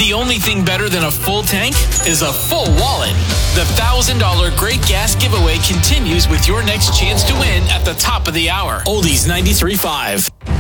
The only thing better than a full tank is a full wallet. The $1,000 Great Gas Giveaway continues with your next chance to win at the top of the hour. Oldies 93.5.